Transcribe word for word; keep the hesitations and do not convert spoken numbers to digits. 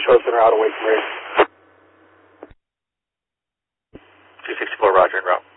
Show Center out away from radio. two sixty-four, roger, en route.